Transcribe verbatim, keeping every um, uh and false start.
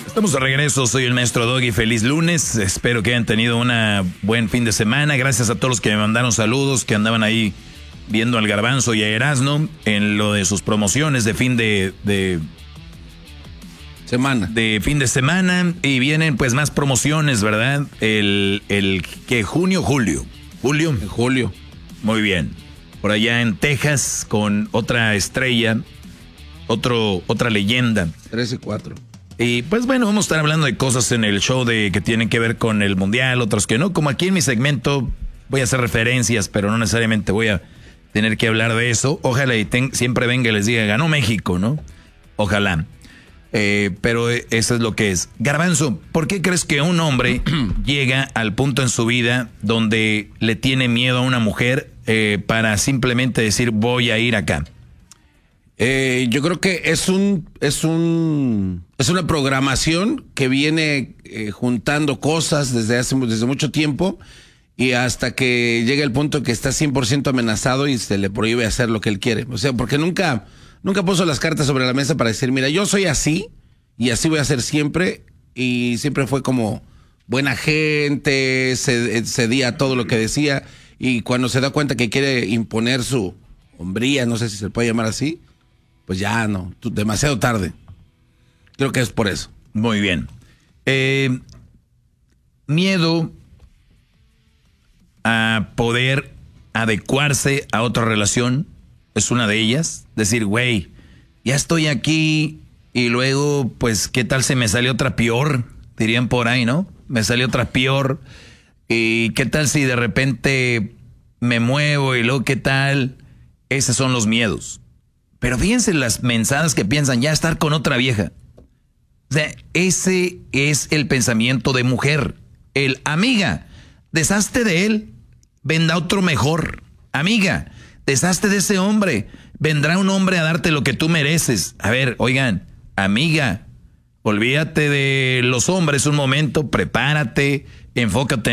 Estamos de regreso, soy el maestro Doggy, feliz lunes, espero que hayan tenido un buen fin de semana, gracias a todos los que me mandaron saludos, que andaban ahí viendo al Garbanzo y a Erasno en lo de sus promociones de fin de, de semana. De fin de semana, y vienen pues más promociones, ¿verdad? El, el que junio, julio, julio. En julio. Muy bien. Por allá en Texas con otra estrella, otro, otra leyenda. tres y cuatro. Y pues bueno, vamos a estar hablando de cosas en el show de que tienen que ver con el mundial, otros que no. Como aquí en mi segmento voy a hacer referencias, pero no necesariamente voy a tener que hablar de eso. Ojalá y ten, siempre venga y les diga, ganó México, ¿no? Ojalá. Eh, pero eso es lo que es. Garbanzo, ¿por qué crees que un hombre llega al punto en su vida donde le tiene miedo a una mujer eh, para simplemente decir voy a ir acá? Eh, yo creo que es un, es un, es una programación que viene eh, juntando cosas desde hace, desde mucho tiempo y hasta que llega el punto que está cien por ciento amenazado y se le prohíbe hacer lo que él quiere. O sea, porque nunca, nunca puso las cartas sobre la mesa para decir, mira, yo soy así y así voy a ser siempre, y siempre fue como buena gente, cedía a todo lo que decía, y cuando se da cuenta que quiere imponer su hombría, no sé si se puede llamar así, pues ya no, demasiado tarde. Creo que es por eso. Muy bien. Eh, miedo a poder adecuarse a otra relación es una de ellas. Decir, güey, ya estoy aquí y luego, pues, ¿qué tal se me sale otra peor? Dirían por ahí, ¿no? Me sale otra peor. ¿Y qué tal si de repente me muevo y luego qué tal? Esos son los miedos. Pero fíjense las mensadas que piensan, ya estar con otra vieja. O sea, ese es el pensamiento de mujer. El, amiga, deshazte de él, vendrá otro mejor. Amiga, deshazte de ese hombre, vendrá un hombre a darte lo que tú mereces. A ver, oigan, amiga, olvídate de los hombres un momento, prepárate, enfócate en